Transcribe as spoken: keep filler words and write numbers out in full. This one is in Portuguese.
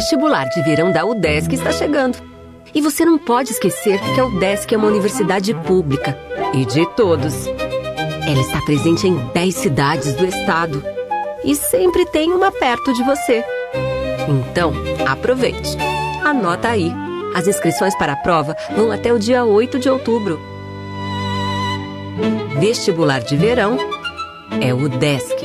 vestibular de verão da UDESC está chegando. E você não pode esquecer que a UDESC é uma universidade pública e de todos. Ela está presente em dez cidades do estado e sempre tem uma perto de você. Então, aproveite. Anota aí. As inscrições para a prova vão até o dia oito de outubro. Vestibular de verão é UDESC.